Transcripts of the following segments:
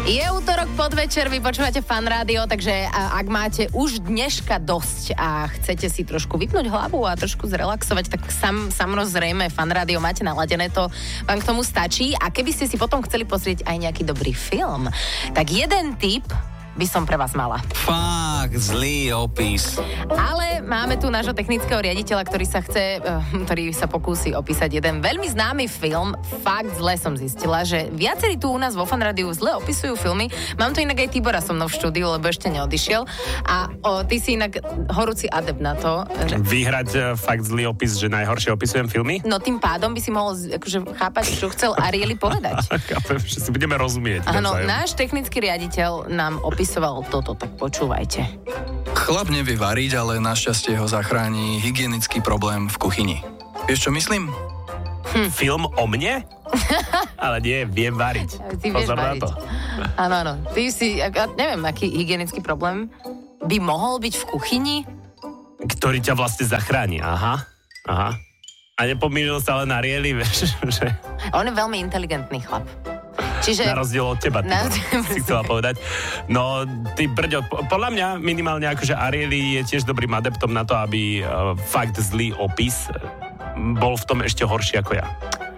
Je útorok podvečer, vy počúvate Fan Rádio, takže ak máte už dneška dosť a chcete si trošku vypnúť hlavu a trošku zrelaxovať, tak samozrejme Fan Rádio máte naladené, to vám k tomu stačí. A keby ste si potom chceli pozrieť aj nejaký dobrý film, tak jeden tip by som pre vás mala. Fakt, zlý opis. Ale máme tu nášho technického riaditeľa, ktorý sa pokúsi opísať jeden veľmi známy film. Fakt zle som zistila, že viacerí tu u nás vo Fan Rádiu zle opisujú filmy. Mám tu inak aj Tibora so mnou v štúdiu, lebo ešte neodišiel. A ty si inak horúci adept na to. Že... Vyhrať fakt zlý opis, že najhoršie opisujem filmy? No tým pádom by si mohol chápať, čo chcel Arieli povedať. Chápem, že si budeme rozumieť. Áno, náš technický riaditeľ nám opisoval toto, tak počúvajte. Chlap nevie variť, ale našťastie ho zachráni hygienický problém v kuchyni. Vieš, čo myslím? Film o mne? Ale nie, viem variť. Ty vieš variť. Na to. Áno. Ty si, neviem, aký hygienický problém by mohol byť v kuchyni? Ktorý ťa vlastne zachráni, aha. A nepomýlil sa len Arieli, vieš, že... On je veľmi inteligentný chlap. Čiže... Na rozdiel od teba, si chcela povedať. No, ty brďo, podľa mňa minimálne akože Arieli je tiež dobrým adeptom na to, aby fakt zlý opis bol v tom ešte horší ako ja.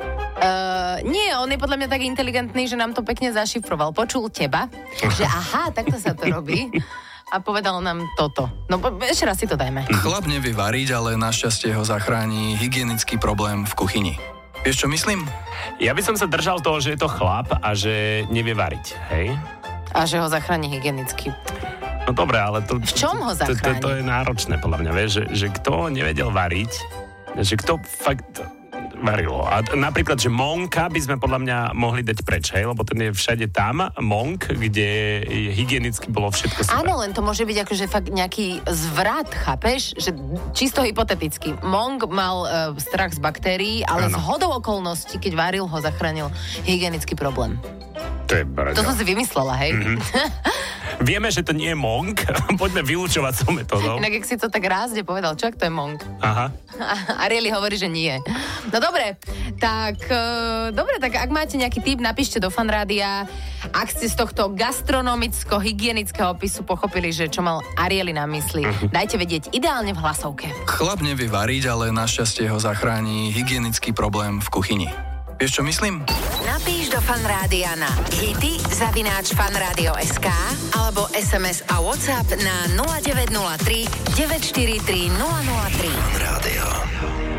Nie, on je podľa mňa tak inteligentný, že nám to pekne zašifroval. Počul teba, že aha, takto sa to robí. A povedal nám toto. No ešte raz si to dajme. Chlap nevie variť, ale našťastie ho zachráni hygienický problém v kuchyni. Vieš, čo myslím? Ja by som sa držal toho, že je to chlap a že nevie variť, hej? A že ho zachráni hygienicky. No dobre, ale to... V čom ho zachráni? To je náročné, podľa mňa, vieš, že kto nevedel variť, že kto fakt varilo. A napríklad, že Monka by sme podľa mňa mohli dať preč, hej? Lebo ten je všade tam, Monk, kde hygienicky bolo všetko super. Áno, len to môže byť akože fakt nejaký zvrat, chápeš? Že čisto hypoteticky. Monk mal strach z baktérií, ale z hodou okolností, keď varil, ho zachránil hygienický problém. To som si vymyslela, hej? Mm-hmm. Vieme, že to nie je Monk. Poďme vylúčovať s tou metódou. Inak, ak si to tak rázne povedal, čo ak to je Monk? Aha. Arieli hovorí, že nie. No dobre, tak ak máte nejaký tip, napíšte do Fan Rádia. Ak ste z tohto gastronomicko-hygienického opisu pochopili, že čo mal Arieli na mysli, dajte vedieť ideálne v hlasovke. Chlap nevie variť, ale našťastie ho zachráni hygienický problém v kuchyni. Vieš, čo myslím? Napíš do Fan Rádia na hity@fanradio.sk alebo SMS a WhatsApp na 0903 943 003. Fan Rádio.